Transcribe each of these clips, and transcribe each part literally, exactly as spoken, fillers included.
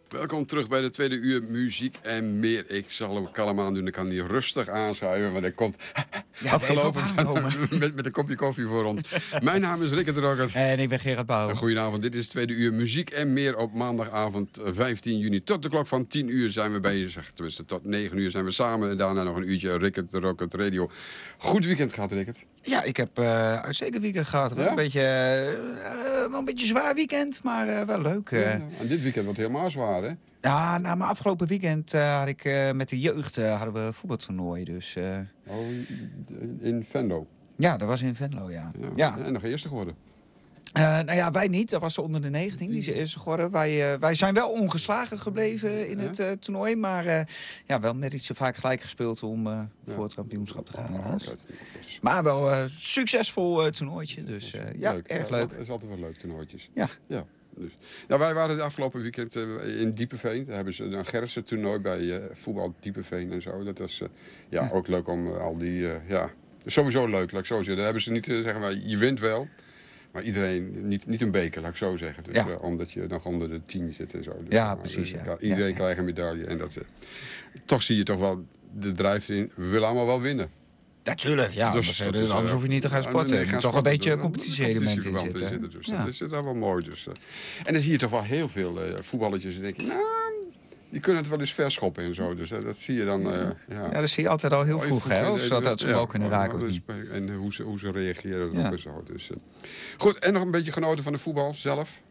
Welkom terug bij de tweede uur muziek en meer. Ik zal hem kalm aan doen, ik kan die rustig aanschuiven, want hij komt ja, afgelopen met, met een kopje koffie voor ons. Mijn naam is Rickert Rockert. En ik ben Gerard Bouw. Goedenavond, dit is de tweede uur muziek en meer op maandagavond vijftien juni. Tot de klok van tien uur zijn we bezig. Tenminste, tot negen uur zijn we samen en daarna nog een uurtje Rickert Rockert Radio. Goed weekend gehad, Rickert. Ja, ik heb uh, uitstekend weekend gehad. Ja? Een, beetje, uh, uh, een beetje zwaar weekend, maar uh, wel leuk. Uh. Ja, en dit weekend wordt helemaal zwaar, hè? Ja, nou, maar afgelopen weekend uh, had ik uh, met de jeugd uh, hadden we een voetbaltoernooi. Dus, uh... Oh, in Venlo? Ja, dat was in Venlo, ja. ja. ja. En nog eerste geworden? Uh, nou ja, wij niet. Dat was onder de negentien. Die is eerste geworden. Wij, uh, wij zijn wel ongeslagen gebleven in het uh, toernooi. Maar uh, ja, wel net iets te vaak gelijk gespeeld om uh, ja. voor het kampioenschap te gaan. Oh, okay. Maar wel een uh, succesvol uh, toernooitje. Dus uh, ja, leuk. erg ja, leuk. Het is altijd wel leuk, toernooitjes. Ja. ja. Dus. Nou, wij waren het afgelopen weekend uh, in Diepeveen. Daar hebben ze een Gerritsen toernooi bij uh, voetbal Diepeveen en zo. Dat was uh, ja, ja. ook leuk om uh, al die... Uh, ja, sowieso leuk, laat ik zo zeggen. Daar hebben ze niet uh, zeggen, maar je wint wel. Maar iedereen, niet, niet een beker, laat ik zo zeggen. Dus, ja. uh, omdat je nog onder de tien zit en zo. Dus, ja, uh, precies. Dus, ja. Iedereen ja, krijgt een medaille. En dat, uh, toch zie je toch wel de drijf erin. We willen allemaal wel winnen. Natuurlijk, ja. Dus, dus, dus, anders hoef je niet te gaan sporten. Nee, gaan toch sporten, een beetje competitieelement in zitten. zitten dus. ja. Dat is dat wel mooi. Dus. Uh. En dan zie je toch wel heel veel uh, voetballetjes en denk je, nou, die kunnen het wel eens verschoppen en zo. Dus uh, dat zie je dan. Uh, ja. ja, dat zie je altijd al heel vroeg, hè? Of ze dat ze wel kunnen raken of niet. En hoe ze, hoe ze reageren erop en zo. Dus, uh. Goed, en nog een beetje genoten van de voetbal zelf?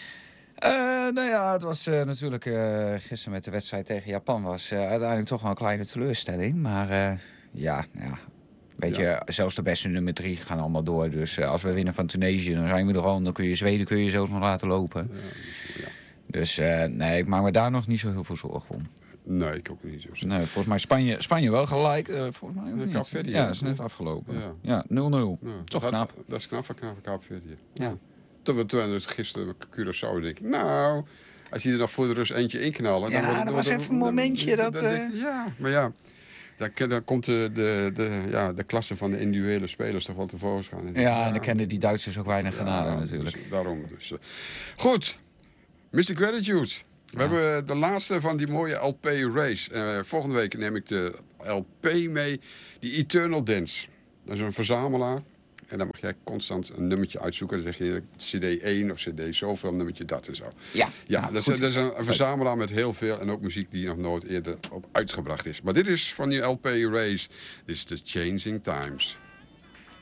Uh, nou ja, het was uh, natuurlijk uh, gisteren met de wedstrijd tegen Japan was uh, uiteindelijk toch wel een kleine teleurstelling. Maar uh, ja, ja, weet ja. je, zelfs de beste nummer drie gaan allemaal door. Dus uh, als we winnen van Tunesië, dan zijn we er al. Dan kun je Zweden kun je zelfs nog laten lopen. Ja, ja. Dus uh, nee, ik maak me daar nog niet zo heel veel zorgen om. Nee, ik ook niet zo. Nee, volgens mij Spanje, Spanje wel gelijk. Uh, volgens mij ook Kaapverdië. Ja, dat is net afgelopen. Ja, nul nul. Ja, toch dat, knap. Dat is knap van Kaapverdië. Ja. ja. Toen we gisteren Curaçao denk ik, nou, als je er nog voor de rust eentje inknallen... Ja, dan wordt, dat was dan, even een momentje dan, dat... dan, uh... dan, ja, maar ja, daar, daar komt de, de, de, ja, de klasse van de individuele spelers toch wel tevoorschijn. En ja, ja, en dan kennen die Duitsers ook weinig ja, genade natuurlijk. Dus, daarom dus. Uh. Goed, mister Gratitude. We ja. hebben de laatste van die mooie L P Race. Uh, volgende week neem ik de L P mee, die Eternal Dance. Dat is een verzamelaar. En dan mag jij constant een nummertje uitzoeken. Dan zeg je C D één of C D zoveel, nummertje dat en zo. Ja, ja dat, is, dat is een, een verzamelaar met heel veel en ook muziek die nog nooit eerder op uitgebracht is. Maar dit is van die L P Race. Dit is The Changing Times.